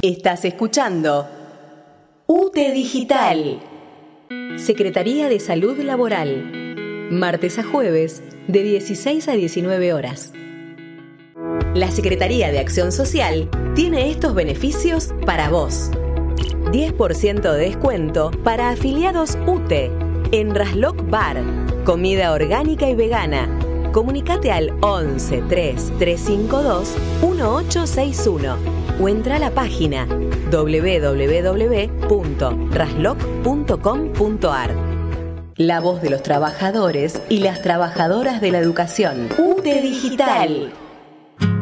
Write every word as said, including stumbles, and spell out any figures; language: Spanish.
Estás escuchando U T E Digital, Secretaría de Salud Laboral, martes a jueves de dieciséis a diecinueve horas. La Secretaría de Acción Social tiene estos beneficios para vos. diez por ciento de descuento para afiliados U T E en Rasloc Bar, comida orgánica y vegana. Comunicate al once tres tres cinco dos uno ocho seis uno o entra a la página doble u doble u doble u punto rasloc punto com punto a r. La voz de los trabajadores y las trabajadoras de la educación. U T E Digital.